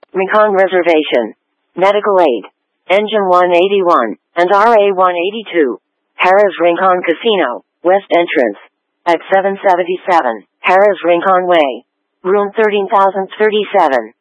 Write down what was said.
Rincon Reservation. Medical aid. Engine 181 and RA 182. Harrah's Rincon Casino, West Entrance. At 777, Harrah's Rincon Way. Room 13,037.